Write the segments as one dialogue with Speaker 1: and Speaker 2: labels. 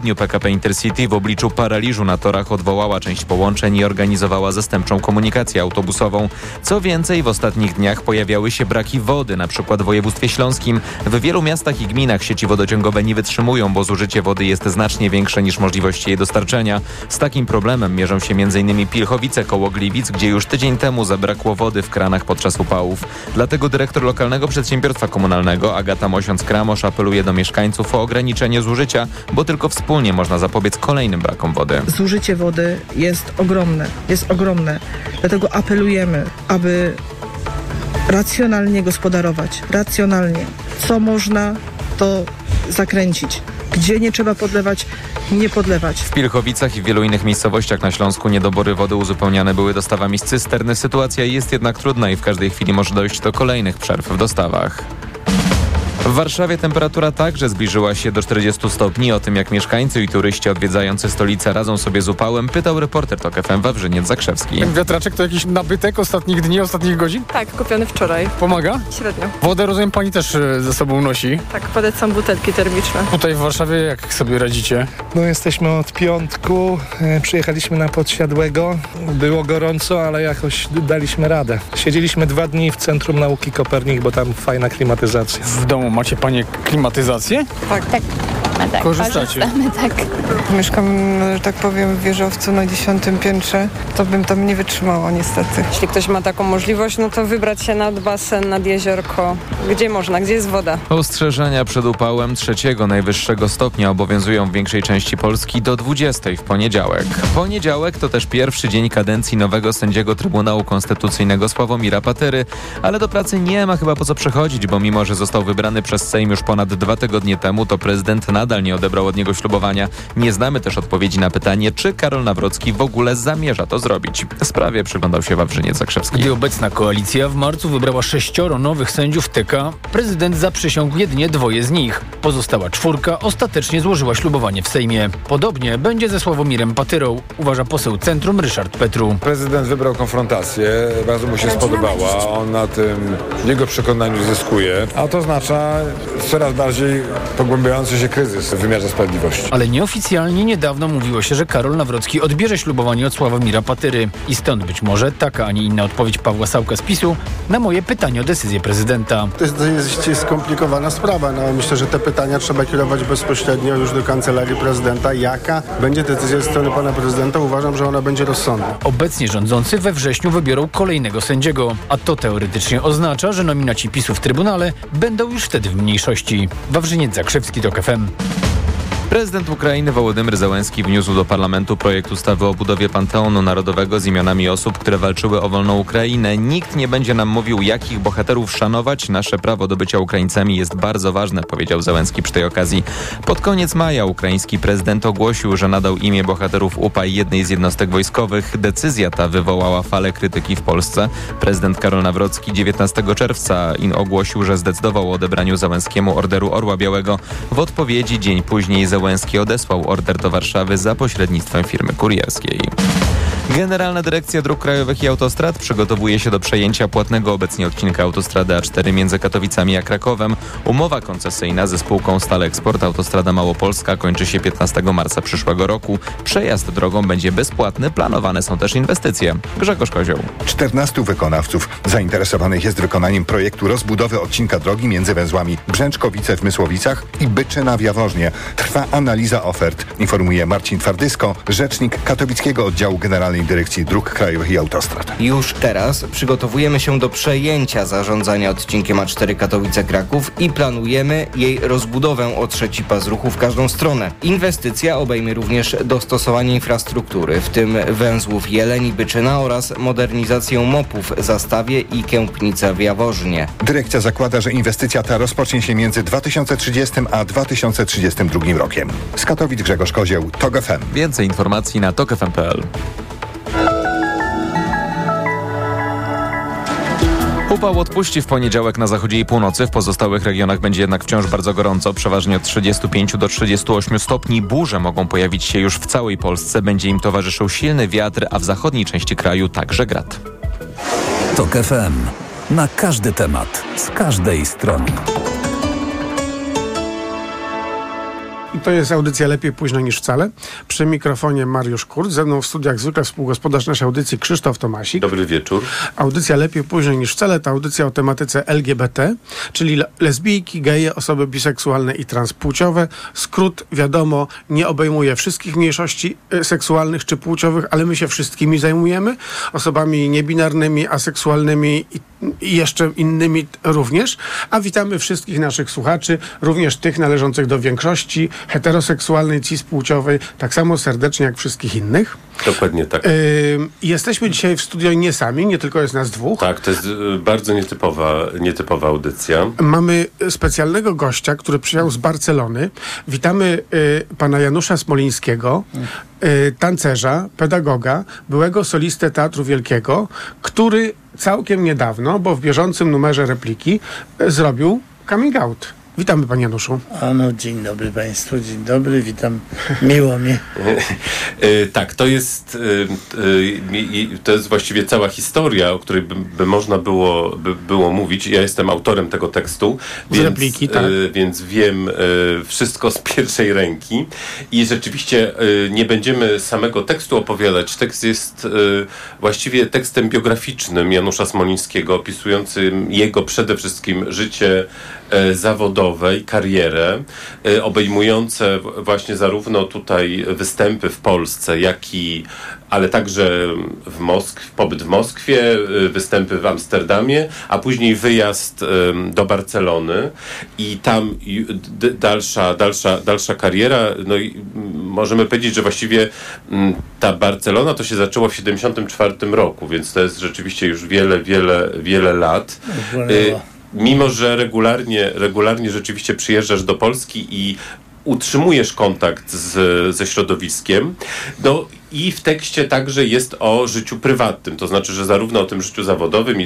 Speaker 1: dniu PKP Intercity w obliczu paraliżu na torach odwołała część połączeń i organizowała zastępczą komunikację autobusową. Co więcej, w ostatnich dniach pojawiały się braki wody, na przykład w województwie śląskim. W wielu miastach i gminach sieci wodociągowe nie wytrzymują, bo zużycie wody jest znacznie większe niż możliwości jej dostarczenia. Z takim problemem mierzą się m.in. Pilchowice koło Gliwic, gdzie już tydzień temu zabrakło wody w kranach podczas upałów. Dlatego dyrektor lokalnego przedsiębiorstwa komunalnego Agata Mosiąc-Kramosz apeluje do mieszkańców o ograniczenie zużycia, bo tylko wspólnie można zapobiec kolejnym brakom wody.
Speaker 2: Zużycie wody jest ogromne. Dlatego apelujemy, aby racjonalnie gospodarować. Co można, to zakręcić. Gdzie nie trzeba podlewać, nie podlewać.
Speaker 1: W Pilchowicach i w wielu innych miejscowościach na Śląsku niedobory wody uzupełniane były dostawami z cysterny. Sytuacja jest jednak trudna i w każdej chwili może dojść do kolejnych przerw w dostawach. W Warszawie temperatura także zbliżyła się do 40 stopni. O tym, jak mieszkańcy i turyści odwiedzający stolicę radzą sobie z upałem, pytał reporter TOK FM Wawrzyniec Zakrzewski.
Speaker 3: Wiatraczek to jakiś nabytek ostatnich dni, ostatnich godzin?
Speaker 4: Tak, kupiony wczoraj.
Speaker 3: Pomaga?
Speaker 4: Średnio.
Speaker 3: Wodę, rozumiem, pani też ze sobą nosi?
Speaker 4: Tak, polecam butelki termiczne.
Speaker 3: Tutaj w Warszawie jak sobie radzicie?
Speaker 5: No jesteśmy od piątku, przyjechaliśmy na Podsiadłego. Było gorąco, ale jakoś daliśmy radę. Siedzieliśmy 2 dni w Centrum Nauki Kopernik, bo tam fajna klimatyzacja.
Speaker 3: W domu macie panie klimatyzację?
Speaker 6: Tak.
Speaker 3: Korzystacie?
Speaker 6: Korzystamy, tak. Mieszkam, że tak powiem, w wieżowcu na 10. piętrze. To bym tam nie wytrzymała niestety.
Speaker 7: Jeśli ktoś ma taką możliwość, no to wybrać się nad basen, nad jeziorko. Gdzie można, gdzie jest woda?
Speaker 1: Ostrzeżenia przed upałem 3. najwyższego stopnia obowiązują w większej części Polski do 20 w poniedziałek. Poniedziałek to też pierwszy dzień kadencji nowego sędziego Trybunału Konstytucyjnego Sławomira Patyry, ale do pracy nie ma chyba po co przechodzić, bo mimo, że został wybrany przez Sejm już ponad 2 tygodnie temu, to prezydent nadal nie odebrał od niego ślubowania. Nie znamy też odpowiedzi na pytanie, czy Karol Nawrocki w ogóle zamierza to zrobić. Sprawie przyglądał się Wawrzyniec Zakrzewski.
Speaker 8: Gdy obecna koalicja w marcu wybrała 6 nowych sędziów TK, prezydent zaprzysiągł jedynie 2 z nich. Pozostała 4 ostatecznie złożyła ślubowanie w Sejmie. Podobnie będzie ze Sławomirem Patyrą, uważa poseł Centrum Ryszard Petru.
Speaker 9: Prezydent wybrał konfrontację, bardzo mu się spodobała, on na tym w jego przekonaniu zyskuje, a to oznacza coraz bardziej pogłębiający się kryzys w wymiarze sprawiedliwości.
Speaker 8: Ale nieoficjalnie niedawno mówiło się, że Karol Nawrocki odbierze ślubowanie od Sławomira Patyry. I stąd być może taka, a nie inna odpowiedź Pawła Sałka z PiS-u na moje pytanie o decyzję prezydenta.
Speaker 10: To jest skomplikowana sprawa. No, myślę, że te pytania trzeba kierować bezpośrednio już do kancelarii prezydenta. Jaka będzie decyzja ze strony pana prezydenta? Uważam, że ona będzie rozsądna.
Speaker 8: Obecnie rządzący we wrześniu wybiorą kolejnego sędziego, a to teoretycznie oznacza, że nominaci PiS-u w Trybunale będą już wtedy w mniejszości. Wawrzyniec Zakrzewski, TOK FM.
Speaker 1: Prezydent Ukrainy Wołodymyr Zełenski wniósł do parlamentu projekt ustawy o budowie Panteonu Narodowego z imionami osób, które walczyły o wolną Ukrainę. Nikt nie będzie nam mówił, jakich bohaterów szanować. Nasze prawo do bycia Ukraińcami jest bardzo ważne, powiedział Zełenski przy tej okazji. Pod koniec maja ukraiński prezydent ogłosił, że nadał imię bohaterów UPA jednej z jednostek wojskowych. Decyzja ta wywołała falę krytyki w Polsce. Prezydent Karol Nawrocki 19 czerwca ogłosił, że zdecydował o odebraniu Zełenskiemu Orderu Orła Białego. W odpowiedzi dzień później Zełenski odesłał order do Warszawy za pośrednictwem firmy kurierskiej. Generalna Dyrekcja Dróg Krajowych i Autostrad przygotowuje się do przejęcia płatnego obecnie odcinka autostrady A4 między Katowicami a Krakowem. Umowa koncesyjna ze spółką Stale Eksport Autostrada Małopolska kończy się 15 marca przyszłego roku. Przejazd drogą będzie bezpłatny, planowane są też inwestycje. Grzegorz Kozioł.
Speaker 11: 14 wykonawców zainteresowanych jest wykonaniem projektu rozbudowy odcinka drogi między węzłami Brzęczkowice w Mysłowicach i Byczyna w Jaworznie. Trwa analiza ofert, informuje Marcin Twardysko, rzecznik Katowickiego Oddziału Generalnej Dyrekcji Dróg Krajowych i Autostrad.
Speaker 12: Już teraz przygotowujemy się do przejęcia zarządzania odcinkiem A4 Katowice-Kraków i planujemy jej rozbudowę o trzeci pas ruchu w każdą stronę. Inwestycja obejmie również dostosowanie infrastruktury, w tym węzłów Jeleń i Byczyna oraz modernizację MOP-ów Zastawie i Kępnica w Jaworznie.
Speaker 11: Dyrekcja zakłada, że inwestycja ta rozpocznie się między 2030 a 2032 rokiem. Z Katowic Grzegorz Kozieł, TOK FM.
Speaker 1: Więcej informacji na tokfm.pl. Upał odpuści w poniedziałek na zachodzie i północy. W pozostałych regionach będzie jednak wciąż bardzo gorąco, przeważnie od 35 do 38 stopni. Burze mogą pojawić się już w całej Polsce. Będzie im towarzyszył silny wiatr, a w zachodniej części kraju także grad.
Speaker 13: TOK FM. Na każdy temat, z każdej strony.
Speaker 14: To jest audycja Lepiej późno niż wcale. Przy mikrofonie Mariusz Kurt. Ze mną w studiach zwykle współgospodarz naszej audycji Krzysztof Tomasik.
Speaker 15: Dobry wieczór.
Speaker 14: Audycja Lepiej późno niż wcale to audycja o tematyce LGBT, czyli lesbijki, geje, osoby biseksualne i transpłciowe. Skrót, wiadomo, nie obejmuje wszystkich mniejszości seksualnych czy płciowych, ale my się wszystkimi zajmujemy. Osobami niebinarnymi, aseksualnymi i jeszcze innymi również. A witamy wszystkich naszych słuchaczy, również tych należących do większości heteroseksualnej, cispłciowej, tak samo serdecznie jak wszystkich innych.
Speaker 15: Dokładnie tak.
Speaker 14: Jesteśmy dzisiaj w studio nie sami, nie tylko jest nas dwóch.
Speaker 15: Tak, to jest bardzo nietypowa audycja.
Speaker 14: Mamy specjalnego gościa, który przyjechał z Barcelony. Witamy pana Janusza Smolińskiego, tancerza, pedagoga, byłego solistę Teatru Wielkiego, który całkiem niedawno, bo w bieżącym numerze Repliki, zrobił coming out. Witamy, panie Januszu.
Speaker 16: No, dzień dobry państwu, dzień dobry, witam, miło mi.
Speaker 15: Tak, to jest właściwie cała historia, o której by można było mówić. Ja jestem autorem tego tekstu,
Speaker 14: Repliki, tak.
Speaker 15: Więc wiem wszystko z pierwszej ręki i rzeczywiście nie będziemy samego tekstu opowiadać. Tekst jest właściwie tekstem biograficznym Janusza Smolińskiego, opisującym jego przede wszystkim życie zawodowe i karierę, obejmujące właśnie zarówno tutaj występy w Polsce, ale także pobyt w Moskwie, występy w Amsterdamie, a później wyjazd do Barcelony i tam dalsza kariera. No i możemy powiedzieć, że właściwie ta Barcelona to się zaczęło w 1974 roku, więc to jest rzeczywiście już wiele lat. Mimo że regularnie rzeczywiście przyjeżdżasz do Polski i utrzymujesz kontakt ze środowiskiem, no i w tekście także jest o życiu prywatnym, to znaczy, że zarówno o tym życiu zawodowym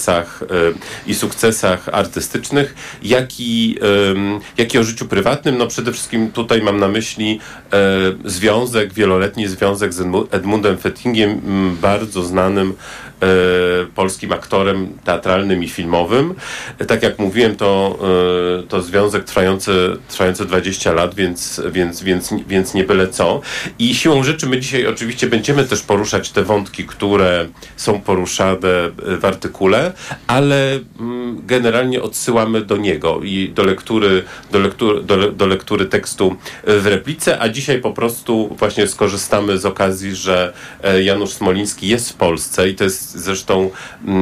Speaker 15: i sukcesach artystycznych, jak i o życiu prywatnym. No przede wszystkim tutaj mam na myśli wieloletni związek z Edmundem Fettingiem, bardzo znanym polskim aktorem teatralnym i filmowym. Tak jak mówiłem, to związek trwający 20 lat, więc nie byle co. I siłą rzeczy my dzisiaj oczywiście będziemy też poruszać te wątki, które są poruszane w artykule, ale generalnie odsyłamy do niego i do lektury tekstu w replice, a dzisiaj po prostu właśnie skorzystamy z okazji, że Janusz Smoliński jest w Polsce i to jest zresztą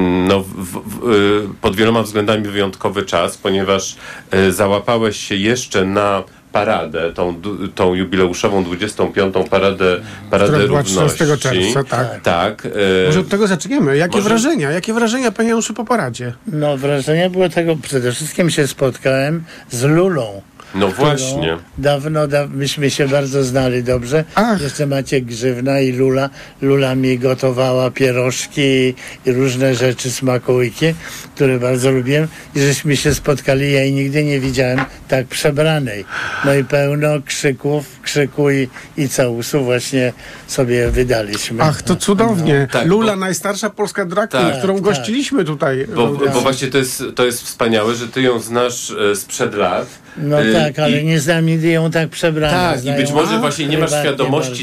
Speaker 15: pod wieloma względami wyjątkowy czas, ponieważ załapałeś się jeszcze na paradę, tą jubileuszową 25. paradę Równości.
Speaker 14: 14 czerwca,
Speaker 15: tak.
Speaker 14: Może od tego zaczniemy. Jakie wrażenia, panie Januszu, po paradzie?
Speaker 16: No, wrażenia było tego, przede wszystkim się spotkałem z Lulą.
Speaker 15: No właśnie.
Speaker 16: Dawno myśmy się bardzo znali dobrze. Jeszcze Maciek Grzywna i Lula mi gotowała pierożki i różne rzeczy, smakołyki, które bardzo lubiłem. I żeśmy się spotkali, ja jej nigdy nie widziałem tak przebranej. No i pełno krzyku i całusów właśnie sobie wydaliśmy.
Speaker 14: Ach, to cudownie. Tak, Lula, najstarsza polska drag queen, którą gościliśmy tutaj.
Speaker 15: Bo właśnie to jest wspaniałe, że ty ją znasz sprzed lat.
Speaker 16: No tak, ale nie znam nigdy ją tak przebraną.
Speaker 15: Tak, i być może właśnie nie masz świadomości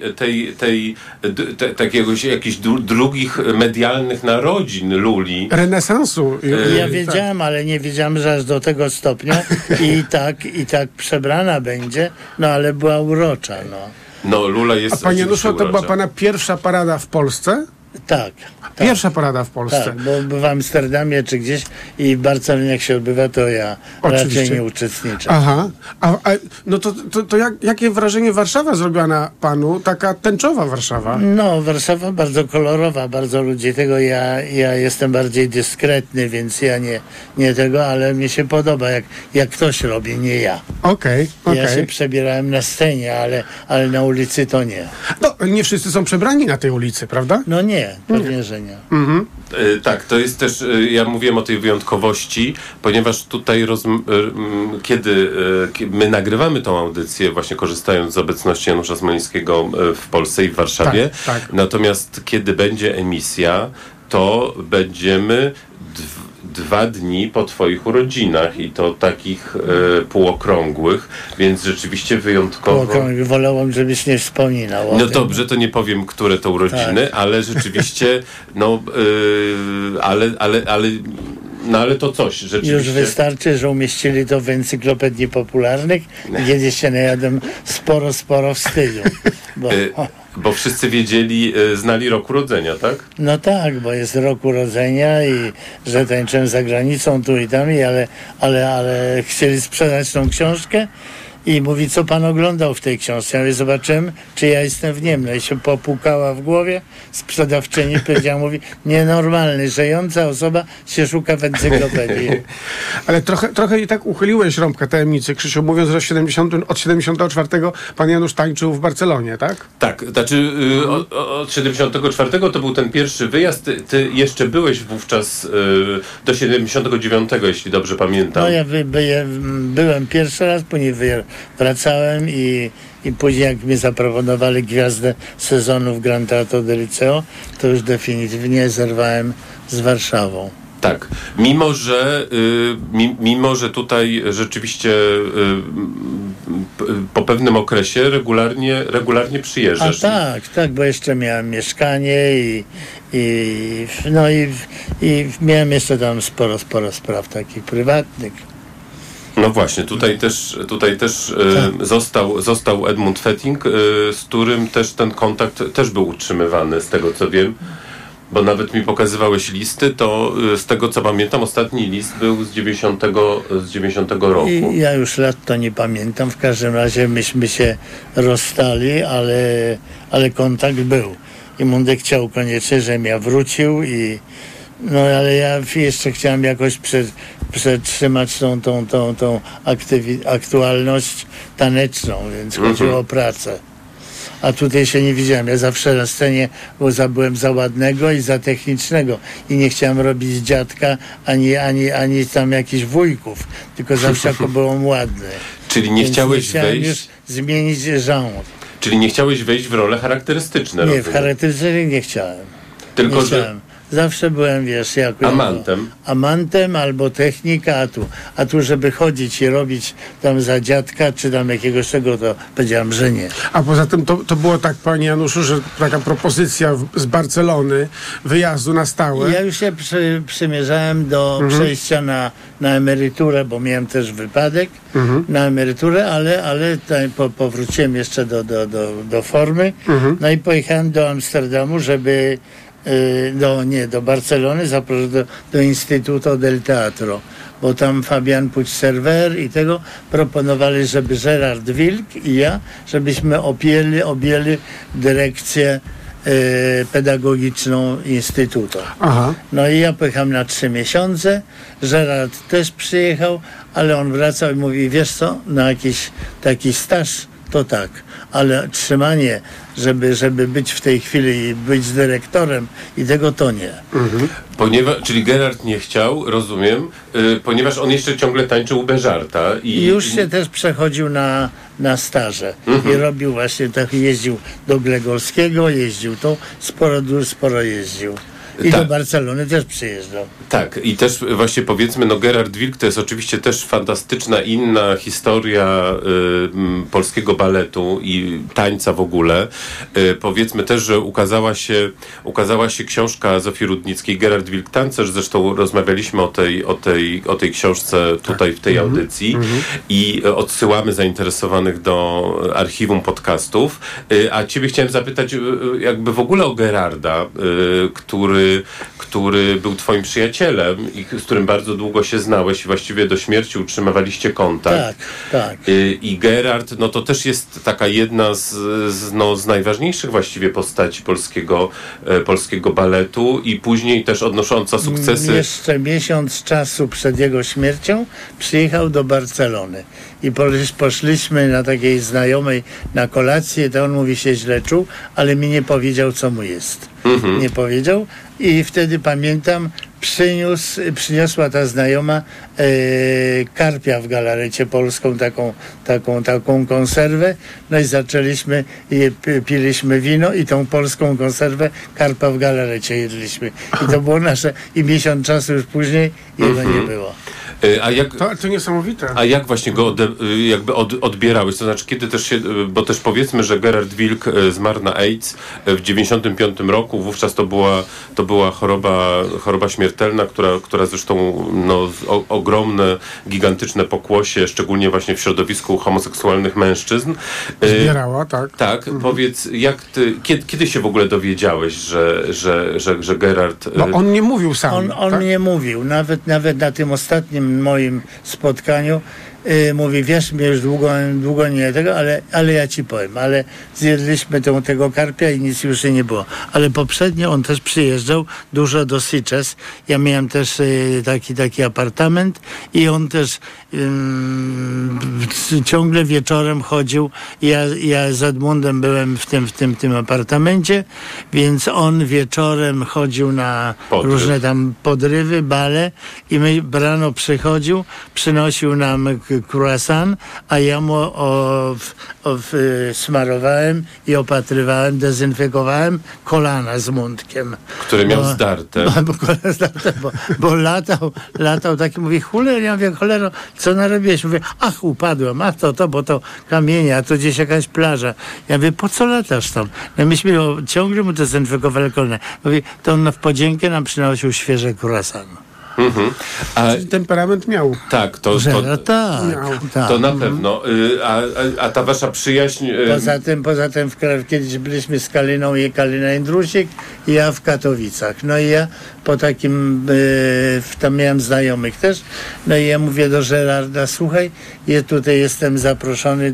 Speaker 15: jakichś drugich medialnych narodzin Luli.
Speaker 14: Renesansu.
Speaker 16: Ja wiedziałem, ale nie wiedziałem, że aż do tego stopnia i tak przebrana będzie, no ale była urocza, no.
Speaker 15: No, Lula jest.
Speaker 14: A panie Januszu, to była pana pierwsza parada w Polsce?
Speaker 16: Tak.
Speaker 14: Pierwsza parada w Polsce.
Speaker 16: Tak, bo w Amsterdamie czy gdzieś i w Barcelonie jak się odbywa, to ja raczej nie uczestniczę.
Speaker 14: Aha. No to jakie wrażenie Warszawa zrobiła na panu? Taka tęczowa Warszawa.
Speaker 16: No, Warszawa bardzo kolorowa, bardzo ludzi tego. Ja jestem bardziej dyskretny, więc ja nie tego, ale mi się podoba, jak ktoś robi, nie ja.
Speaker 14: Okej.
Speaker 16: Ja się przebierałem na scenie, ale na ulicy to nie.
Speaker 14: No, nie wszyscy są przebrani na tej ulicy, prawda?
Speaker 16: No nie, pewnie, że nie.
Speaker 15: Tak, to jest też, ja mówiłem o tej wyjątkowości, ponieważ tutaj kiedy my nagrywamy tą audycję, właśnie korzystając z obecności Janusza Smolińskiego w Polsce i w Warszawie,
Speaker 14: tak.
Speaker 15: Natomiast kiedy będzie emisja, to będziemy 2 dni po twoich urodzinach i to takich półokrągłych, więc rzeczywiście wyjątkowo...
Speaker 16: Półokrągłych, wolałbym, żebyś nie wspominał o
Speaker 15: No
Speaker 16: tym.
Speaker 15: dobrze, to nie powiem, które to urodziny,
Speaker 16: Tak.
Speaker 15: ale rzeczywiście, ale to coś, rzeczywiście.
Speaker 16: Już wystarczy, że umieścili to w encyklopedii popularnych i kiedyś się najadłem sporo wstydu.
Speaker 15: Bo wszyscy wiedzieli, znali rok urodzenia, tak?
Speaker 16: No tak, bo jest rok urodzenia i że tańczyłem za granicą tu i tam, ale chcieli sprzedać tą książkę i mówi, co pan oglądał w tej książce. Ja mówię, zobaczyłem, czy ja jestem w nim. No i się popukała w głowie. Sprzedawczyni powiedziała, mówi, nienormalny, żyjąca osoba się szuka w encyklopedii.
Speaker 14: Ale trochę i tak uchyliłeś rąbkę tajemnicy, Krzysiu, mówiąc, że od 74 pan Janusz tańczył w Barcelonie, tak?
Speaker 15: Tak, znaczy od 74 to był ten pierwszy wyjazd. Ty jeszcze byłeś wówczas do 79, jeśli dobrze pamiętam.
Speaker 16: No ja byłem pierwszy raz, później wracałem i później jak mnie zaproponowali gwiazdę sezonu w Gran Teatro del Liceo, to już definitywnie zerwałem z Warszawą.
Speaker 15: Tak, mimo że tutaj rzeczywiście po pewnym okresie regularnie przyjeżdżasz.
Speaker 16: Tak, bo jeszcze miałem mieszkanie i miałem jeszcze tam sporo spraw takich prywatnych.
Speaker 15: No właśnie, tutaj też został Edmund Fetting, z którym też ten kontakt też był utrzymywany, z tego co wiem. Bo nawet mi pokazywałeś listy, to z tego co pamiętam, ostatni list był z 90 roku.
Speaker 16: Ja już lat to nie pamiętam, w każdym razie myśmy się rozstali, ale kontakt był. I Mundek chciał koniecznie, żebym ja wrócił ale ja jeszcze chciałem jakoś przetrzymać tą aktualność taneczną, więc chodziło o pracę. A tutaj się nie widziałem. Ja zawsze na scenie byłem za ładnego i za technicznego i nie chciałem robić dziadka ani tam jakichś wujków, tylko zawsze jako byłem ładny.
Speaker 15: Czyli nie chciałeś
Speaker 16: nie chciałem
Speaker 15: wejść...
Speaker 16: już zmienić żanr.
Speaker 15: Czyli nie chciałeś wejść w role charakterystyczne.
Speaker 16: Nie, w charakterystyczne nie chciałem.
Speaker 15: Tylko,
Speaker 16: nie chciałem. Zawsze byłem, amantem albo technika, a tu żeby chodzić i robić tam za dziadka, czy tam jakiegoś tego, to powiedziałem, że nie.
Speaker 14: A poza tym to było tak, panie Januszu, że taka propozycja z Barcelony, wyjazdu na stałe.
Speaker 16: Ja już się przymierzałem do przejścia na emeryturę, bo miałem też wypadek na emeryturę, ale powróciłem jeszcze do formy. No i pojechałem do Amsterdamu, żeby do Barcelony, zaprosił do Instytutu del Teatro, bo tam Fabian Puig-Server i tego proponowali, żeby Gerard Wilk i ja, żebyśmy objęli dyrekcję pedagogiczną Instytutu.
Speaker 14: Aha.
Speaker 16: No i ja pojechałem na 3 miesiące, Gerard też przyjechał, ale on wracał i mówi, wiesz co, na jakiś taki staż to tak, ale trzymanie, żeby być w tej chwili i być dyrektorem i tego to nie.
Speaker 15: Czyli Gerard nie chciał, rozumiem, ponieważ on jeszcze ciągle tańczył u Beżarta.
Speaker 16: I już się też przechodził na staże. I robił właśnie tak, jeździł do Glegorskiego, jeździł to, sporo jeździł. I do Barcelony też przyjeżdżał.
Speaker 15: Tak, i też właśnie powiedzmy, Gerard Wilk to jest oczywiście też fantastyczna inna historia polskiego baletu i tańca w ogóle. Powiedzmy też, że ukazała się książka Zofii Rudnickiej, Gerard Wilk tancerz, zresztą rozmawialiśmy o tej książce tutaj w tej audycji i odsyłamy zainteresowanych do archiwum podcastów. A ciebie chciałem zapytać jakby w ogóle o Gerarda, który był twoim przyjacielem i z którym bardzo długo się znałeś i właściwie do śmierci utrzymywaliście kontakt.
Speaker 16: Tak.
Speaker 15: I Gerard, to też jest taka jedna z najważniejszych właściwie postaci polskiego baletu i później też odnosząca sukcesy.
Speaker 16: Jeszcze miesiąc czasu przed jego śmiercią przyjechał do Barcelony i poszliśmy na takiej znajomej na kolację, to on mówi, się źle czuł, ale mi nie powiedział, co mu jest. Nie powiedział i wtedy pamiętam, przyniosła ta znajoma karpia w galarecie polską, taką konserwę, no i zaczęliśmy, piliśmy wino i tą polską konserwę karpa w galarecie jedliśmy. I to było nasze, i miesiąc czasu już później jego nie było.
Speaker 15: A jak,
Speaker 14: to niesamowite.
Speaker 15: A jak właśnie go odbierałeś? To znaczy, kiedy też się, bo też powiedzmy, że Gerard Wilk zmarł na AIDS w 95 roku, wówczas to była choroba śmiertelna, która zresztą ogromne, gigantyczne pokłosie, szczególnie właśnie w środowisku homoseksualnych mężczyzn.
Speaker 14: Zbierała, tak.
Speaker 15: Tak, powiedz, kiedy się w ogóle dowiedziałeś, że Gerard...
Speaker 14: Bo on nie mówił sam.
Speaker 16: On tak? Nie mówił, nawet na tym ostatnim moim spotkaniu mówi, wiesz, mnie już długo nie tego, ale ja ci powiem, ale zjedliśmy tego karpia i nic już nie było. Ale poprzednio on też przyjeżdżał dużo do Sitges. Ja miałem też taki apartament i on też ciągle wieczorem chodził. Ja z Edmundem byłem w tym apartamencie, więc on wieczorem chodził na różne tam podrywy, bale i my rano przychodził, przynosił nam croissant, a ja mu smarowałem i opatrywałem, dezynfekowałem kolana z mundkiem.
Speaker 15: Które miał zdarte.
Speaker 16: Bo latał taki, mówi, ja mówię, cholero, co narobiłeś? Mówię, ach, upadłem, bo to kamienie, a to gdzieś jakaś plaża. Ja mówię, po co latasz tam? No myśmy ciągle mu dezynfekowali kolana. Mówi, to on w podziękę nam przynosił świeże croissant.
Speaker 14: Temperament miał.
Speaker 15: Tak, to na pewno. A ta wasza przyjaźń...
Speaker 16: Poza tym kiedyś byliśmy z Kaliną i Kalina Jędrusik i ja w Katowicach. No i ja po takim, tam miałem znajomych też, no i ja mówię do Gerarda, słuchaj, ja tutaj jestem zaproszony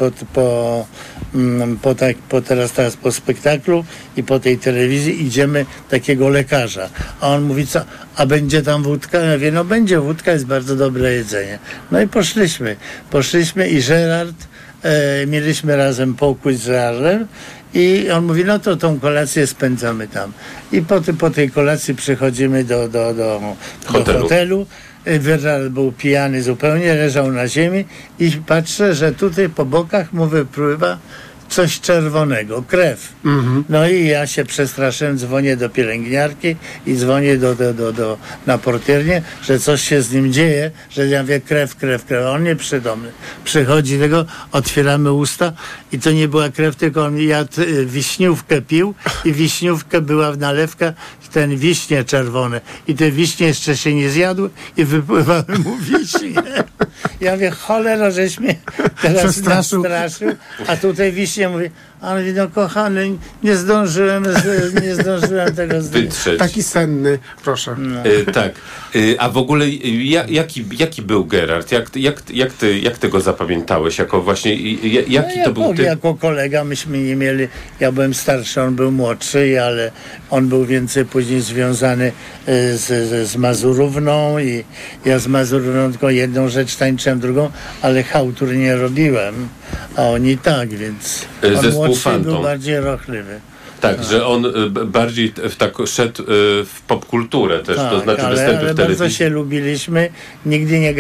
Speaker 16: teraz po spektaklu i po tej telewizji idziemy takiego lekarza. A on mówi, co, a będzie tam wódka? Ja mówię, no będzie wódka, jest bardzo dobre jedzenie. No i poszliśmy i Gerard, mieliśmy razem pokój z Gerardem i on mówi, no to tą kolację spędzamy tam. I po tej kolacji przychodzimy do hotelu. Gerard był pijany zupełnie, leżał na ziemi i patrzę, że tutaj po bokach mu wypływa coś czerwonego, krew. No i ja się przestraszyłem, dzwonię do pielęgniarki i dzwonię na portiernię, że coś się z nim dzieje, że ja mówię krew. On nieprzytomny. Przychodzi tego, otwieramy usta i to nie była krew, tylko on jadł wiśniówkę, pił i wiśniówkę była nalewka, ten wiśnie czerwone. I te wiśnie jeszcze się nie zjadły i wypływały mu wiśnie. Ja mówię, cholera, żeś mnie teraz nastraszył, a tutaj wiśnie mówi, a on mówi, no kochany, nie zdążyłem tego
Speaker 15: wytrzeć.
Speaker 14: Taki senny, proszę.
Speaker 15: No. Tak. A w ogóle jaki był Gerard? Jak ty go zapamiętałeś? Jako właśnie, to był typ?
Speaker 16: Jako kolega myśmy nie mieli, ja byłem starszy, on był młodszy, ale on był więcej później związany z Mazurówną i ja z Mazurówną tylko jedną rzecz tańczyłem, drugą, ale chałtur nie robiłem, a oni tak, więc on młodszy był bardziej rochliwy.
Speaker 15: Tak, że on bardziej szedł w popkulturę też, to znaczy występy w telewizji.
Speaker 16: Bardzo się lubiliśmy, nigdy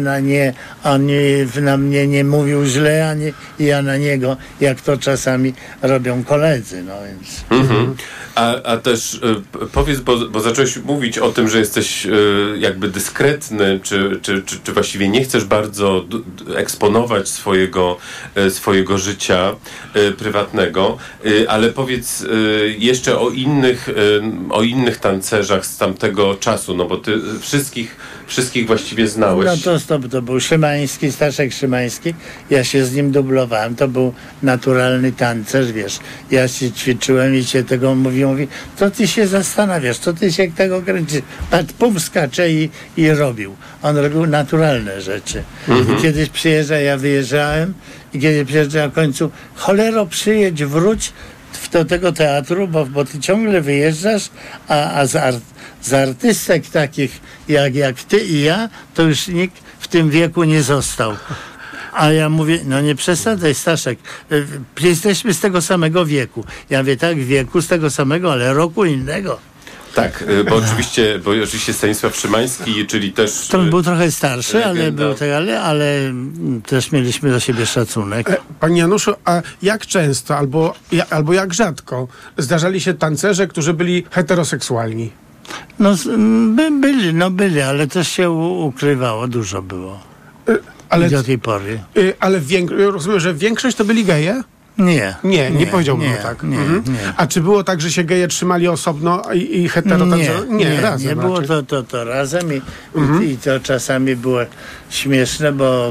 Speaker 16: na mnie nie mówił źle, ani ja na niego, jak to czasami robią koledzy, no więc...
Speaker 15: A też powiedz, bo zacząłeś mówić o tym, że jesteś jakby dyskretny, czy właściwie nie chcesz bardzo eksponować swojego życia prywatnego, ale powiedz jeszcze o innych tancerzach z tamtego czasu, no bo ty wszystkich właściwie znałeś.
Speaker 16: No to był Szymański, Staszek Szymański, ja się z nim dublowałem, to był naturalny tancerz, wiesz, ja się ćwiczyłem i się tego mówi, to ty się zastanawiasz, to ty się tego kręcisz, pum skacze i robił. On robił naturalne rzeczy. I kiedyś ja wyjeżdżałem i kiedy przyjeżdżałem w końcu, cholero, przyjedź, wróć do tego teatru, bo ty ciągle wyjeżdżasz, a z artystek takich jak ty i ja, to już nikt w tym wieku nie został. A ja mówię, no nie przesadzaj, Staszek, jesteśmy z tego samego wieku. Ja mówię, tak, wieku z tego samego, ale roku innego.
Speaker 15: Tak, bo oczywiście Stanisław Szymański, czyli też...
Speaker 16: To był trochę starszy,
Speaker 15: legenda.
Speaker 16: ale też mieliśmy do siebie szacunek.
Speaker 14: Panie Januszu, a jak często albo jak rzadko zdarzali się tancerze, którzy byli heteroseksualni?
Speaker 16: No byli, ale też się ukrywało, dużo było. I do tej pory.
Speaker 14: Ale rozumiem, że większość to byli geje? Nie powiedziałbym tak.
Speaker 16: Nie.
Speaker 14: A czy było tak, że się geje trzymali osobno i hetero razem?
Speaker 16: Nie było to razem i to czasami było śmieszne, bo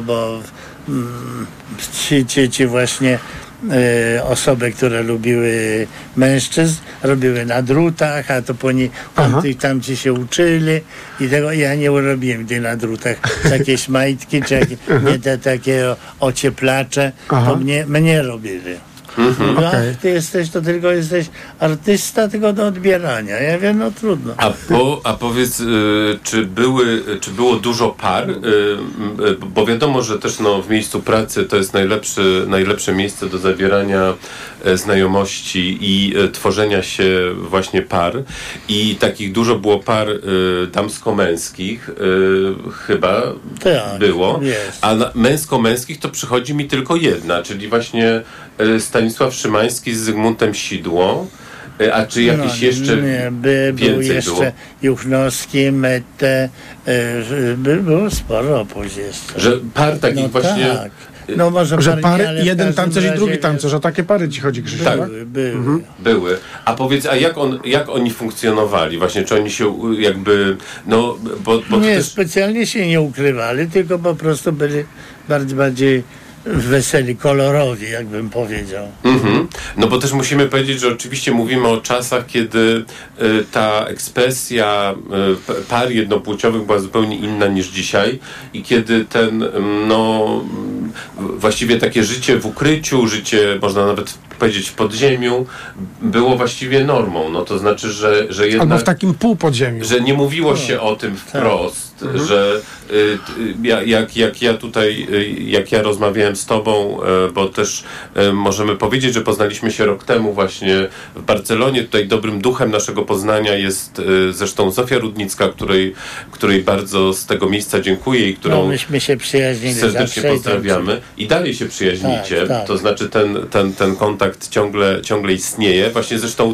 Speaker 16: ci właśnie osoby, które lubiły mężczyzn, robiły na drutach, a to tamci się uczyli i tego ja nie robiłem tych na drutach. Jakieś majtki, czy takie ocieplacze, to mnie robili. Ty jesteś artysta tylko do odbierania. Ja wiem, no trudno.
Speaker 15: A powiedz, czy było dużo par? Bo wiadomo, że też w miejscu pracy to jest najlepsze miejsce do zawierania znajomości i tworzenia się właśnie par. I takich dużo było par damsko-męskich chyba było. Jest. A męsko-męskich to przychodzi mi tylko jedna, czyli właśnie Stanisław Szymański z Zygmuntem Sidłą. A czy jakieś jeszcze
Speaker 16: był jeszcze Juchnowski, Mette, było sporo później jeszcze.
Speaker 15: Że par takich właśnie...
Speaker 16: Tak. No może
Speaker 14: że pary, jeden tancerz i drugi
Speaker 16: razie,
Speaker 14: tancerz, o takie pary ci chodzi, Krzysiu, tak?
Speaker 15: Były. A powiedz, jak oni funkcjonowali? Właśnie, czy oni się jakby, bo
Speaker 16: nie,
Speaker 15: też...
Speaker 16: specjalnie się nie ukrywali, tylko po prostu byli bardziej weseli, kolorowi, jakbym powiedział.
Speaker 15: No bo też musimy powiedzieć, że oczywiście mówimy o czasach, kiedy ta ekspresja par jednopłciowych była zupełnie inna niż dzisiaj i kiedy właściwie takie życie w ukryciu, życie można nawet powiedzieć w podziemiu, było właściwie normą. No to znaczy, że jednak...
Speaker 14: Albo w takim półpodziemiu.
Speaker 15: Że nie mówiło się o tym wprost, że jak ja rozmawiałem z tobą, bo też możemy powiedzieć, że poznaliśmy się rok temu właśnie w Barcelonie. Tutaj dobrym duchem naszego poznania jest zresztą Zofia Rudnicka, której bardzo z tego miejsca dziękuję i którą
Speaker 16: myśmy się przyjaźnili
Speaker 15: serdecznie pozdrawiamy. I dalej się przyjaźnicie.
Speaker 16: Tak.
Speaker 15: To znaczy ten kontakt ciągle istnieje. Właśnie zresztą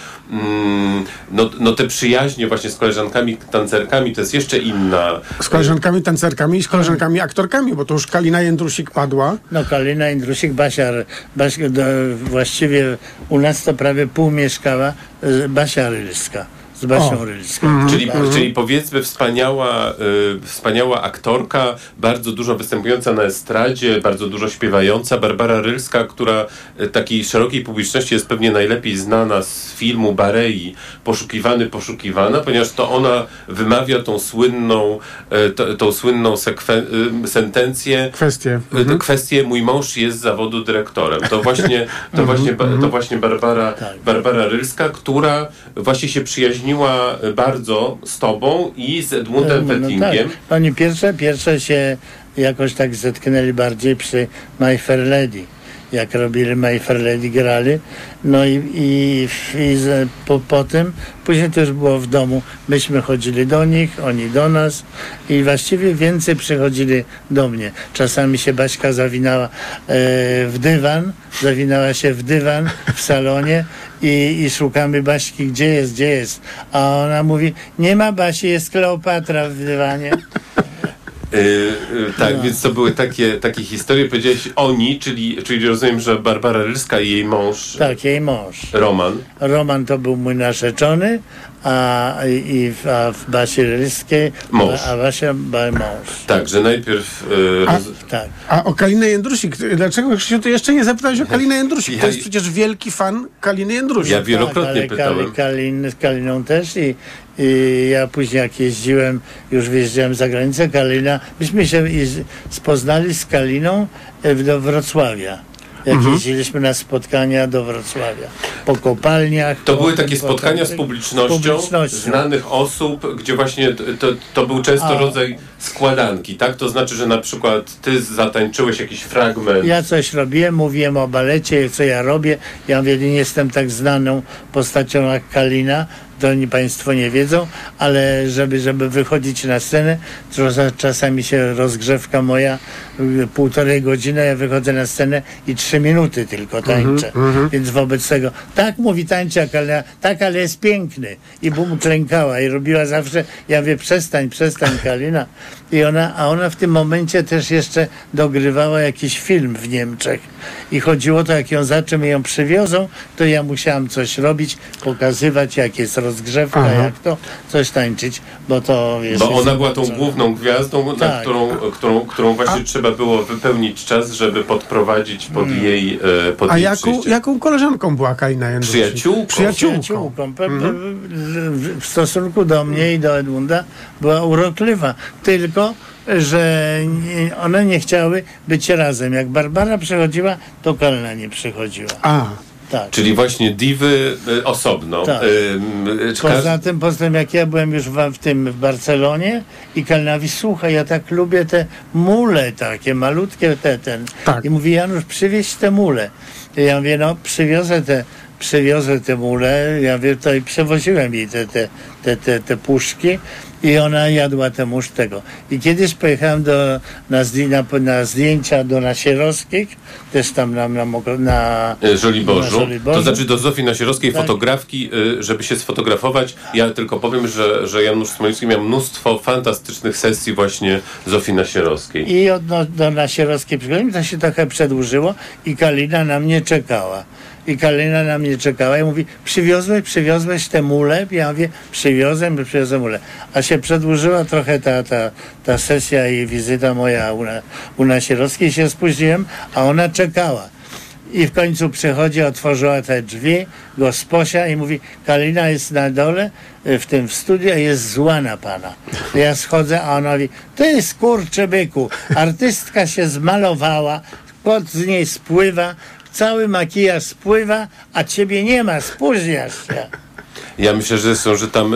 Speaker 15: te przyjaźnie właśnie z koleżankami tancerkami to jest jeszcze inna.
Speaker 14: Z koleżankami tancerkami i z koleżankami aktorkami, bo to już Kalina Jędrusik padła.
Speaker 16: No Kalina Jędrusik, właściwie u nas to prawie pół mieszkała Basia Rylska. Z Basią Rylską.
Speaker 15: Czyli powiedzmy wspaniała aktorka, bardzo dużo występująca na estradzie, bardzo dużo śpiewająca. Barbara Rylska, która takiej szerokiej publiczności jest pewnie najlepiej znana z filmu Barei Poszukiwana, ponieważ to ona wymawia tą słynną sentencję. Kwestię mój mąż jest z zawodu dyrektorem. To właśnie Barbara Rylska, która właśnie się przyjaźniła bardzo z tobą i z Edmundem Wettingiem.
Speaker 16: Tak. Oni pierwsze się jakoś tak zetknęli bardziej przy My Fair Lady. Jak robili My Fair Lady, grali. No i po tym, później to już było w domu. Myśmy chodzili do nich, oni do nas i właściwie więcej przychodzili do mnie. Czasami się Baśka zawinęła się w dywan w salonie i szukamy Baśki, gdzie jest. A ona mówi, nie ma Basi, jest Kleopatra w dywanie.
Speaker 15: Więc to były takie historie, powiedziałeś oni, czyli rozumiem, że Barbara Rylska i jej mąż.
Speaker 16: Tak, jej mąż. Roman to był mój narzeczony, a w Basi Rylskiej a Basia mąż.
Speaker 15: Tak, że najpierw...
Speaker 14: A o Kalinę Jędrusik, dlaczego Krzysiu, ty jeszcze nie zapytałeś o Kalinę Jędrusik? To jest przecież wielki fan Kaliny Jędrusik.
Speaker 15: Ja wielokrotnie pytałem.
Speaker 16: Z Kaliną też i ja później jak wyjeżdżałem za granicę, myśmy się poznali z Kaliną do Wrocławia. Jak jeździliśmy na spotkania do Wrocławia, po kopalniach.
Speaker 15: To były takie spotkania z publicznością znanych osób, gdzie właśnie to był często rodzaj składanki, tak? To znaczy, że na przykład ty zatańczyłeś jakiś fragment.
Speaker 16: Ja coś robiłem, mówiłem o balecie, co ja robię. Ja mówię, nie jestem tak znaną postacią jak Kalina, to oni państwo nie wiedzą, ale żeby wychodzić na scenę, to czasami się rozgrzewka moja 1,5 godziny, ja wychodzę na scenę i 3 minuty tylko tańczę. Więc wobec tego, tak mówi tańczak, tak, ale jest piękny. I bum, klękała i robiła zawsze, ja mówię, przestań Kalina. A ona w tym momencie też jeszcze dogrywała jakiś film w Niemczech. I chodziło to, jak ją przywiozą, to ja musiałam coś robić, pokazywać, jak jest rozgrzewka, jak to, coś tańczyć, bo to jest...
Speaker 15: Bo ona była tą główną gwiazdą, na którą właśnie trzeba było wypełnić czas, żeby podprowadzić pod jej
Speaker 14: jaką koleżanką była Kalina Jędrusik?
Speaker 16: Przyjaciółką. W stosunku do mnie i do Edmunda była urokliwa. Tylko że one nie chciały być razem. Jak Barbara przychodziła, to Kalina nie przychodziła. Tak.
Speaker 15: Czyli właśnie diwy osobno.
Speaker 16: Tak. Poza tym, jak ja byłem już w Barcelonie i Kalina mówi, słuchaj, ja tak lubię te mule takie, malutkie I mówi, Janusz, przywieź te mule. I ja mówię, no przywiozę te mule, ja wiem, to i przewoziłem jej te puszki i ona jadła te musz tego. I kiedyś pojechałem na zdjęcia do Nasierowskich, też tam na
Speaker 15: Żoliborzu. To znaczy do Zofii Nasierowskiej, fotografki, żeby się sfotografować. Ja tylko powiem, że Janusz Smoliński miał mnóstwo fantastycznych sesji właśnie Zofii Nasierowskiej.
Speaker 16: I do Nasierowskiej przychodziłem, to się trochę przedłużyło i Kalina na mnie czekała. I mówi, przywiozłeś te mule? Ja mówię, przywiozłem mule. A się przedłużyła trochę ta sesja i wizyta moja u Nasierowskiej, się spóźniłem, a ona czekała. I w końcu przychodzi, otworzyła te drzwi, gosposia i mówi, Kalina jest na dole, w studiu, jest zła na pana. Ja schodzę, a ona mówi, ty skurczybyku, artystka się zmalowała, pot z niej spływa, cały makijaż spływa, a ciebie nie ma, spóźniasz się.
Speaker 15: Ja myślę, że tam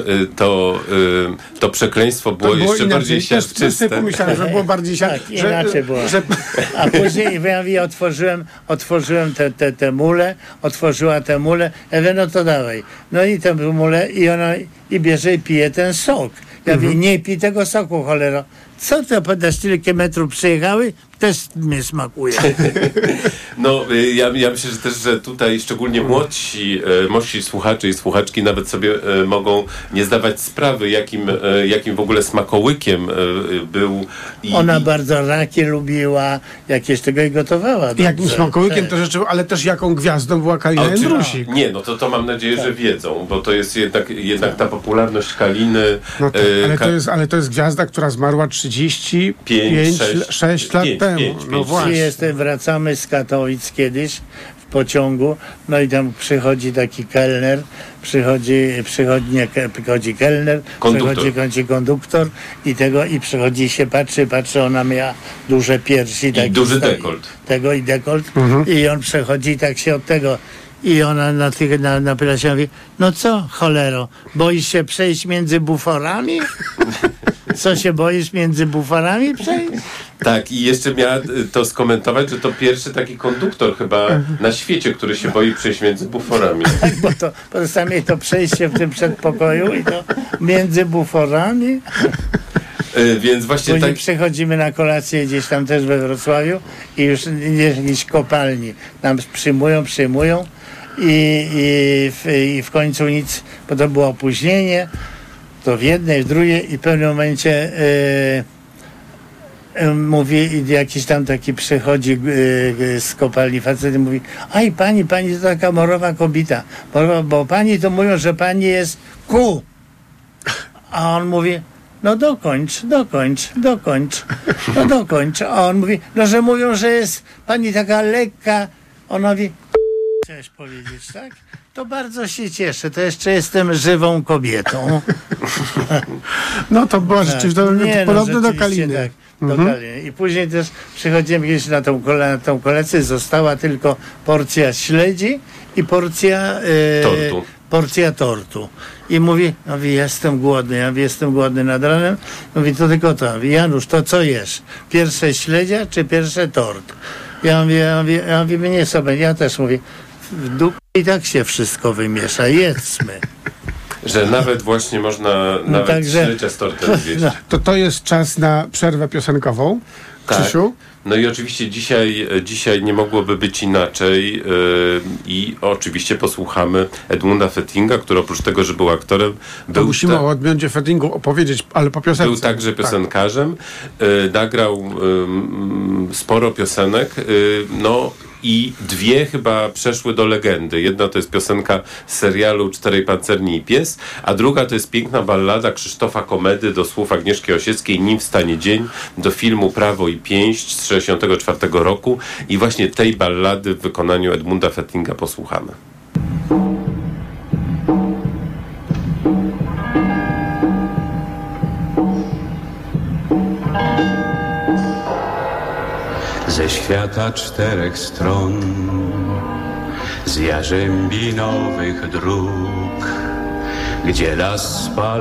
Speaker 15: to przekleństwo było jeszcze
Speaker 14: inaczej,
Speaker 15: bardziej siarczyste.
Speaker 14: Pomyślałem, że było bardziej
Speaker 16: siarczyste. Tak, inaczej było. A później ja otworzyłem te mule, otworzyła te mule, ja mówię, no to dawaj. No i te mule i ona bierze i pije ten sok. Ja mówię, nie pij tego soku, cholero. Co to podasz, tyle kilometrów przyjechały? Też mnie smakuje.
Speaker 15: No, ja myślę, że też, że tutaj szczególnie młodsi słuchacze i słuchaczki nawet sobie mogą nie zdawać sprawy, jakim w ogóle smakołykiem był.
Speaker 16: Ona bardzo raki lubiła, jakieś tego i gotowała.
Speaker 14: Jakim smakołykiem to rzeczy, ale też jaką gwiazdą była Kalina Jędrusik.
Speaker 15: Nie, no to mam nadzieję, że wiedzą, bo to jest jednak ta popularność Kaliny.
Speaker 14: No tak, ale to jest gwiazda, która zmarła 6 lat temu. No właśnie.
Speaker 16: Wracamy z Katowic kiedyś w pociągu, no i tam przychodzi taki kelner, przychodzi kelner, przychodzi konduktor i przychodzi i się patrzy, ona miała duże piersi.
Speaker 15: I duży dekolt.
Speaker 16: I dekolt. I on przechodzi i tak się od tego. I ona napyta się, mówi, no co, cholero, boisz się przejść między buforami? Co się boisz między buforami przejść?
Speaker 15: Tak, i jeszcze miała to skomentować, że to pierwszy taki konduktor chyba na świecie, który się boi przejść między buforami.
Speaker 16: Tak, bo sami to przejście w tym przedpokoju i to między buforami.
Speaker 15: Więc właśnie
Speaker 16: później przechodzimy na kolację gdzieś tam też we Wrocławiu i już jakieś kopalni nam przyjmują i w końcu nic, bo to było opóźnienie, to w jednej, w drugiej i w pewnym momencie mówi, jakiś tam taki przychodzi z kopalni facet i mówi, aj pani to taka morowa kobieta, bo pani to mówią, że pani jest ku. A on mówi, no dokończ. A on mówi, no że mówią, że jest pani taka lekka. On mówi, chcesz powiedzieć, tak? To bardzo się cieszę, to jeszcze jestem żywą kobietą.
Speaker 14: No to była rzeczywiście podobne do Kaliny.
Speaker 16: Tak, do Kaliny. I później też przychodzimy kiedyś na tą kolację, została tylko porcja śledzi i porcja tortu. I mówi, jestem głodny nad ranem. Mówi, to tylko to. Mówi, Janusz, to co jesz? Pierwsze śledzia czy pierwsze tort? Ja mówię, nie sobie, ja też mówię, w dupie i tak się wszystko wymiesza, jedzmy.
Speaker 15: że nawet właśnie można śledzia z tortem zjeść.
Speaker 14: To jest czas na przerwę piosenkową.
Speaker 15: Tak.
Speaker 14: Krzysiu?
Speaker 15: No i oczywiście dzisiaj nie mogłoby być inaczej i oczywiście posłuchamy Edmunda Fettinga, który oprócz tego, że był aktorem...
Speaker 14: Musimy o Edmundzie Fettingu opowiedzieć, ale po piosence.
Speaker 15: Był także piosenkarzem, nagrał sporo piosenek, i dwie chyba przeszły do legendy. Jedna to jest piosenka z serialu Czterej Pancerni i Pies, a druga to jest piękna ballada Krzysztofa Komedy do słów Agnieszki Osieckiej, Nim wstanie dzień, do filmu Prawo i pięść z 1964 roku i właśnie tej ballady w wykonaniu Edmunda Fettinga posłuchamy.
Speaker 17: Ze świata czterech stron, z jarzębinowych dróg, gdzie las spal